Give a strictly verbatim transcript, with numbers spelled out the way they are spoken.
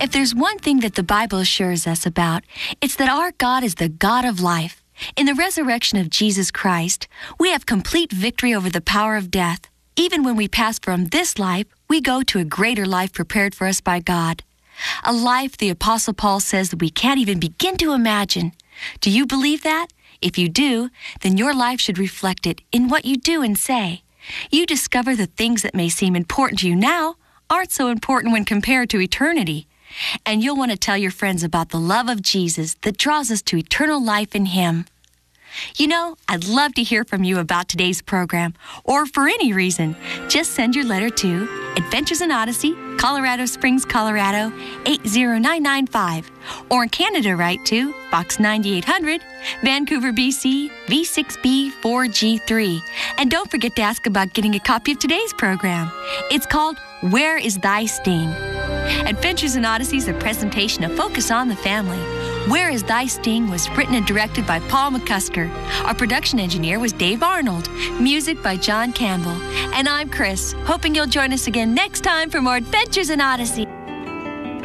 If there's one thing that the Bible assures us about, it's that our God is the God of life. In the resurrection of Jesus Christ, we have complete victory over the power of death. Even when we pass from this life, we go to a greater life prepared for us by God. A life the Apostle Paul says that we can't even begin to imagine. Do you believe that? If you do, then your life should reflect it in what you do and say. You discover the things that may seem important to you now aren't so important when compared to eternity. And you'll want to tell your friends about the love of Jesus that draws us to eternal life in Him. You know, I'd love to hear from you about today's program, or for any reason. Just send your letter to Adventures in Odyssey, Colorado Springs, Colorado, eight zero nine nine five. Or in Canada, write to Box ninety-eight hundred, Vancouver, B C, V six B four G three. And don't forget to ask about getting a copy of today's program. It's called Where is Thy Sting? Adventures in Odyssey is a presentation of Focus on the Family. Where is Thy Sting was written and directed by Paul McCusker. Our production engineer was Dave Arnold. Music by John Campbell. And I'm Chris, hoping you'll join us again next time for more Adventures in Odyssey.